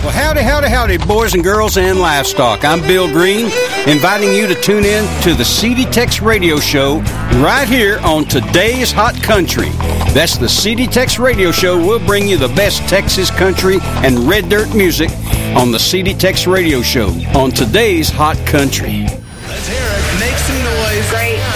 Well, howdy, howdy, howdy, boys and girls and livestock. I'm Bill Green, inviting you to tune in to the CD Tex Radio Show right here on Today's Hot Country. That's the CD Tex Radio Show. We'll bring you the best Texas country and red dirt music on the CD Tex Radio Show on Today's Hot Country.